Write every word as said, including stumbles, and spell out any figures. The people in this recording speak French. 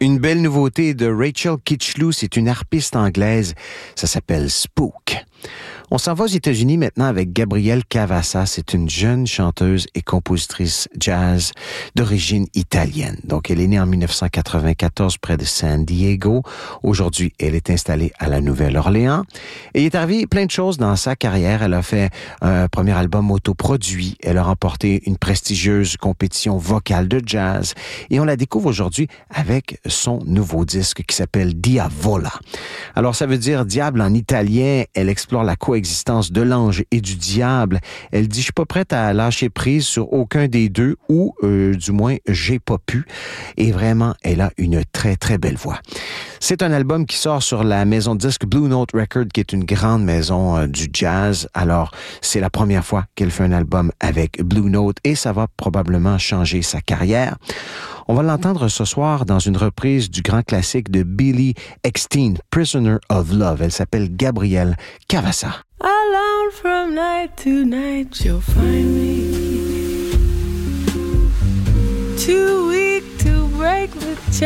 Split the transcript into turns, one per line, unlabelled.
Une belle nouveauté de Rachel Kitchlew, c'est une harpiste anglaise. Ça s'appelle Spook. On s'en va aux États-Unis maintenant avec Gabrielle Cavassa. C'est une jeune chanteuse et compositrice jazz d'origine italienne. Donc, elle est née en dix-neuf cent quatre-vingt-quatorze près de San Diego. Aujourd'hui, elle est installée à la Nouvelle-Orléans. Et il est arrivé plein de choses dans sa carrière. Elle a fait un premier album autoproduit. Elle a remporté une prestigieuse compétition vocale de jazz. Et on la découvre aujourd'hui avec son nouveau disque qui s'appelle Diavola. Alors, ça veut dire diable en italien. Elle explore la coexistence de l'ange et du diable. Elle dit, je suis pas prête à lâcher prise sur aucun des deux, ou euh, du moins, j'ai pas pu. Et vraiment, elle a une très, très belle voix. C'est un album qui sort sur la maison de disque Blue Note Records, qui est une grande maison euh, du jazz. Alors, c'est la première fois qu'elle fait un album avec Blue Note et ça va probablement changer sa carrière. On va l'entendre ce soir dans une reprise du grand classique de Billy Eckstine, Prisoner of Love. Elle s'appelle Gabrielle Cavassa.
Alone from night to night, you'll find me too weak to break the chain.